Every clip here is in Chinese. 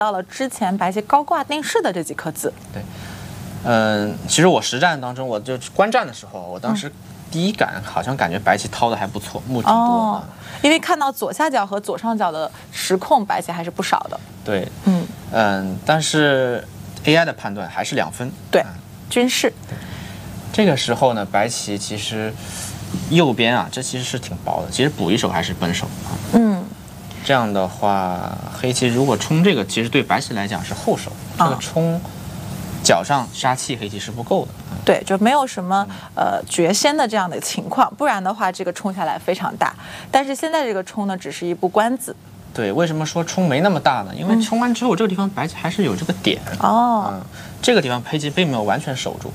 到了之前白棋高挂定式的这几颗子。 对，其实我实战当中，我就观战的时候，我当时第一感好像感觉白棋掏的还不错，目挺多。 因为看到左下角和左上角的实控白棋还是不少的。 对，但是 AI 的判断还是2分。 对，均势。 这个时候呢，白棋其实右边啊，这其实是挺薄的，其实补一手还是本手啊。这样的话，黑棋如果冲这个，其实对白棋来讲是后手。这个冲角上杀气，黑棋是不够的。 对，就没有什么绝先的这样的情况，不然的话，这个冲下来非常大。但是现在这个冲呢，只是一步官子。 对，为什么说冲没那么大呢？因为冲完之后，这个地方白棋还是有这个点。这个地方黑棋并没有完全守住。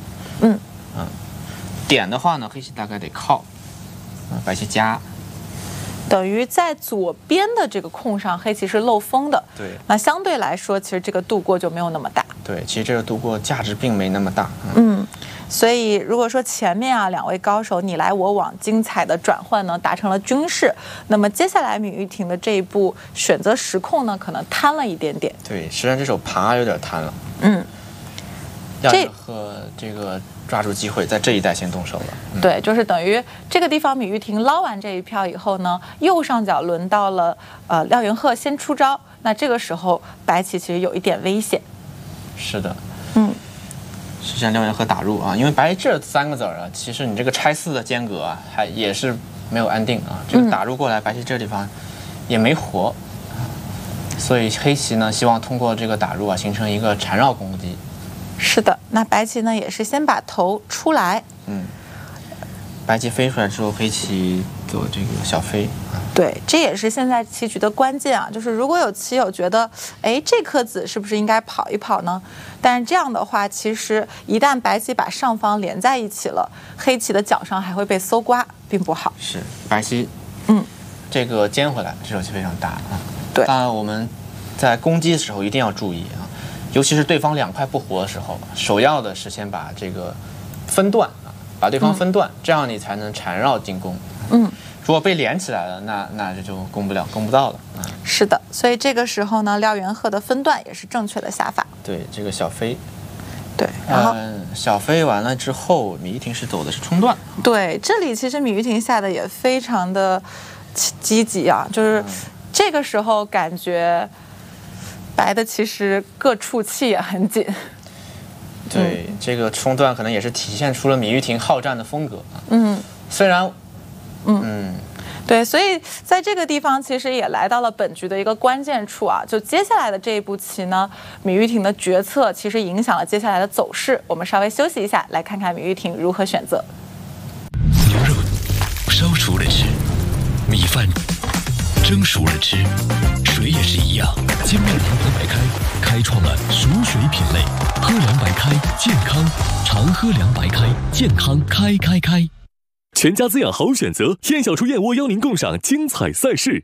点的话呢，黑棋大概得靠，白棋夹。 等于在左边的这个空上，黑棋是漏风的。 对， 那相对来说，其实这个度过就没有那么大。 对，其实这个度过价值并没那么大。 所以如果说前面啊2位高手你来我往，精彩的转换呢达成了均势，那么接下来芈玉婷的这一步选择实控呢，可能贪了一点点。 对，实际上这手爬有点贪了。要和这个抓住机会，在这一带先动手了。 对，就是等于这个地方芈玉婷捞完这一票以后呢，右上角轮到了廖元鹤先出招，那这个时候白棋其实有一点危险。 是的，实际上廖元鹤打入啊，因为白这3个子啊，其实你这个拆4的间隔啊，也是没有安定啊。这个打入过来，白棋这地方也没活，所以黑棋呢希望通过这个打入啊，形成一个缠绕攻击。 是的，那白棋呢也是先把头出来。 白棋飞出来之后，黑棋走这个小飞。 对，这也是现在棋局的关键啊，就是如果有棋友觉得，这颗子是不是应该跑一跑呢？但是这样的话，其实一旦白棋把上方连在一起了，黑棋的角上还会被搜刮，并不好。 是白棋，这个尖回来，这手棋非常大啊。 对， 当然我们在攻击的时候一定要注意啊，尤其是对方2块不活的时候，首要的是先把这个分段啊，把对方分段，这样你才能缠绕进攻。如果被连起来了，那这就攻不到了。 是的，所以这个时候呢，廖元鹤的分段也是正确的下法。 对，这个小飞。 对，然后小飞完了之后，芈玉婷是走的是冲段。 对，这里其实芈玉婷下的也非常的积极啊，就是这个时候感觉白的其实各处气也很紧。 对，这个冲段可能也是体现出了芈玉婷好战的风格。虽然对，所以在这个地方其实也来到了本局的一个关键处啊，就接下来的这一步棋呢，芈玉婷的决策其实影响了接下来的走势。我们稍微休息一下，来看看芈玉婷如何选择。 牛肉烧熟了吃，米饭蒸熟了吃，水也是一样。精酿堂堂白开，开创了熟水品类，喝凉白开，健康，常喝凉白开，健康开。 全家滋养好选择，燕小厨燕窝邀您共赏精彩赛事。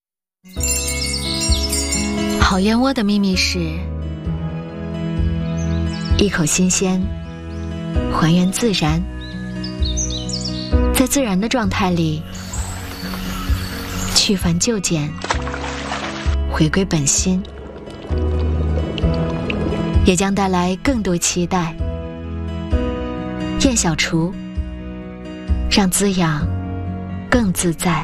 好燕窝的秘密是一口新鲜，还原自然，在自然的状态里去繁就简，回归本心，也将带来更多期待。燕小厨，让滋养更自在。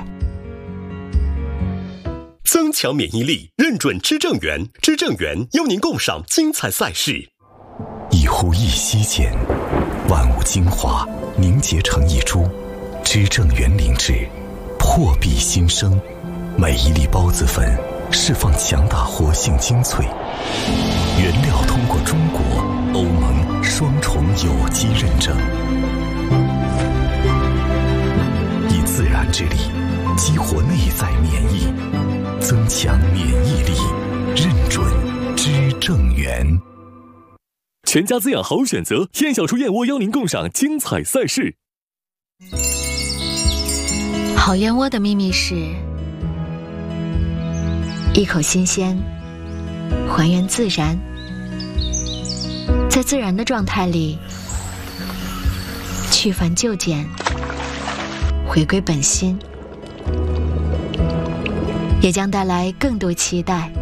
增强免疫力，认准知正源，知正源邀您共赏精彩赛事。 一呼一吸间，万物精华凝结成一株，知正源灵芝破壁新生，每一粒孢子粉释放强大活性精粹，原料通过中国、欧盟双重有机认证，以自然之力激活内在免疫，增强免疫力，认准知正源。 全家滋养好选择，燕小厨燕窝邀您共赏精彩赛事。 好燕窝的秘密是一口新鲜，还原自然，在自然的状态里去繁就简，回归本心，也将带来更多期待。